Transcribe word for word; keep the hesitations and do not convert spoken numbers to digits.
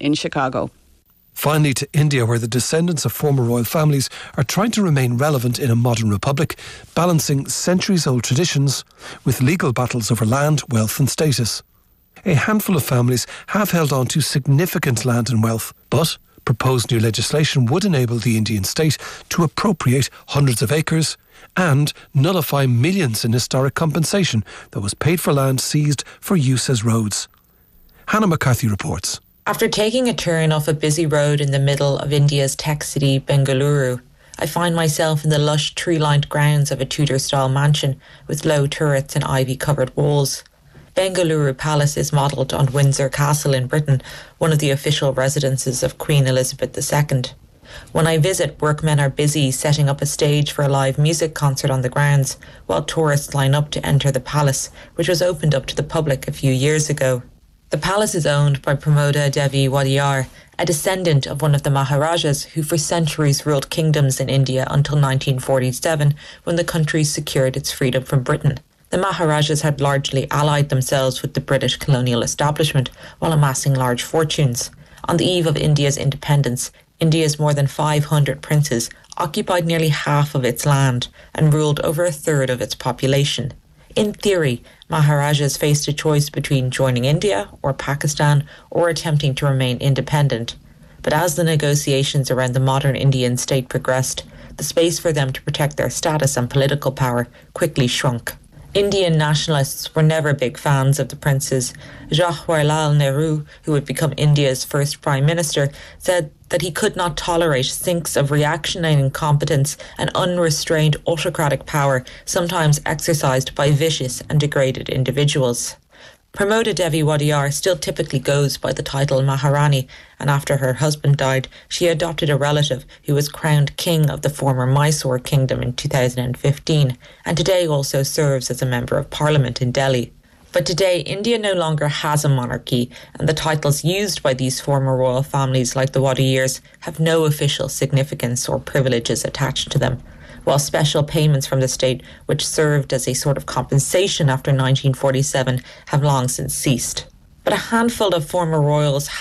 in Chicago. Finally to India, where the descendants of former royal families are trying to remain relevant in a modern republic, balancing centuries-old traditions with legal battles over land, wealth and status. A handful of families have held on to significant land and wealth, but proposed new legislation would enable the Indian state to appropriate hundreds of acres and nullify millions in historic compensation that was paid for land seized for use as roads. Hannah McCarthy reports. After taking a turn off a busy road in the middle of India's tech city, Bengaluru, I find myself in the lush tree-lined grounds of a Tudor-style mansion with low turrets and ivy-covered walls. Bengaluru Palace is modelled on Windsor Castle in Britain, one of the official residences of Queen Elizabeth the Second. When I visit, workmen are busy setting up a stage for a live music concert on the grounds, while tourists line up to enter the palace, which was opened up to the public a few years ago. The palace is owned by Pramoda Devi Wadiyar, a descendant of one of the Maharajas who for centuries ruled kingdoms in India until nineteen forty-seven, when the country secured its freedom from Britain. The Maharajas had largely allied themselves with the British colonial establishment while amassing large fortunes. On the eve of India's independence, India's more than five hundred princes occupied nearly half of its land and ruled over a third of its population. In theory, Maharajas faced a choice between joining India or Pakistan or attempting to remain independent. But as the negotiations around the modern Indian state progressed, the space for them to protect their status and political power quickly shrunk. Indian nationalists were never big fans of the princes. Jawaharlal Nehru, who would become India's first prime minister, said that he could not tolerate sinks of reactionary incompetence and unrestrained autocratic power, sometimes exercised by vicious and degraded individuals. Pramoda Devi Wadiyar still typically goes by the title Maharani, and after her husband died, she adopted a relative who was crowned king of the former Mysore kingdom in two thousand fifteen, and today also serves as a member of parliament in Delhi. But today, India no longer has a monarchy, and the titles used by these former royal families like the Wadiyars have no official significance or privileges attached to them, while special payments from the state, which served as a sort of compensation after nineteen forty-seven, have long since ceased. But a handful of former royals